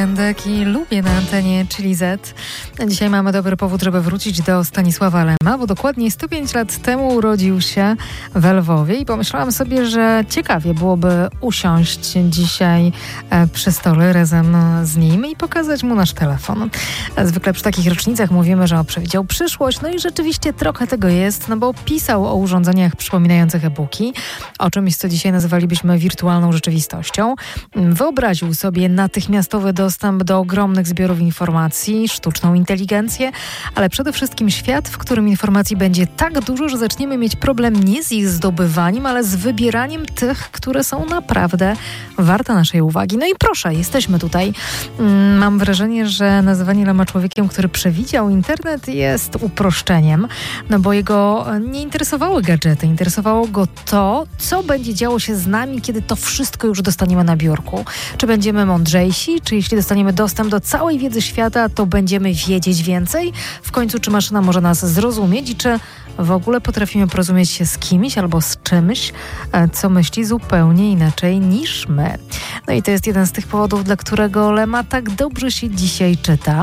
Fendek i lubię na antenie Chili Z. Dzisiaj mamy dobry powód, żeby wrócić do Stanisława Lema, bo dokładnie 105 lat temu urodził się w Lwowie i pomyślałam sobie, że ciekawie byłoby usiąść dzisiaj przy stole razem z nim i pokazać mu nasz telefon. Zwykle przy takich rocznicach mówimy, że przewidział przyszłość, no i rzeczywiście trochę tego jest, no bo pisał o urządzeniach przypominających e-booki, o czymś, co dzisiaj nazywalibyśmy wirtualną rzeczywistością. Wyobraził sobie natychmiastowy dostęp do ogromnych zbiorów informacji, sztuczną inteligencję, ale przede wszystkim świat, w którym informacji będzie tak dużo, że zaczniemy mieć problem nie z ich zdobywaniem, ale z wybieraniem tych, które są naprawdę warte naszej uwagi. No i proszę, jesteśmy tutaj. Mam wrażenie, że nazywanie Lema człowiekiem, który przewidział internet, jest uproszczeniem, no bo jego nie interesowały gadżety, interesowało go to, co będzie działo się z nami, kiedy to wszystko już dostaniemy na biurku. Czy będziemy mądrzejsi, czy jeśli dostaniemy dostęp do całej wiedzy świata, to będziemy wiedzieć więcej? W końcu, czy maszyna może nas zrozumieć i czy w ogóle potrafimy porozumieć się z kimś albo z czymś, co myśli zupełnie inaczej niż my. No i to jest jeden z tych powodów, dla którego Lema tak dobrze się dzisiaj czyta.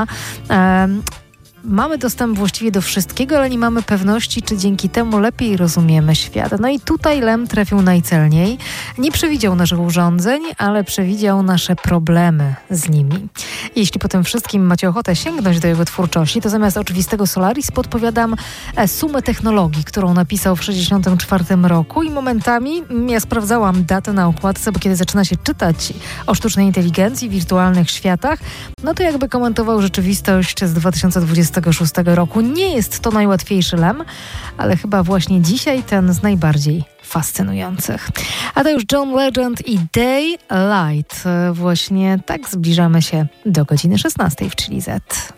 Mamy dostęp właściwie do wszystkiego, ale nie mamy pewności, czy dzięki temu lepiej rozumiemy świat. No i tutaj Lem trafił najcelniej. Nie przewidział naszych urządzeń, ale przewidział nasze problemy z nimi. Jeśli po tym wszystkim macie ochotę sięgnąć do jego twórczości, to zamiast oczywistego Solaris podpowiadam sumę technologii, którą napisał w 1964 roku i momentami, ja sprawdzałam datę na okładce, bo kiedy zaczyna się czytać o sztucznej inteligencji, wirtualnych światach, no to jakby komentował rzeczywistość z 2026 roku. Nie jest to najłatwiejszy Lem, ale chyba właśnie dzisiaj ten z najbardziej fascynujących. A to już John Legend i Daylight. Właśnie tak zbliżamy się do godziny 16 w Chili Z.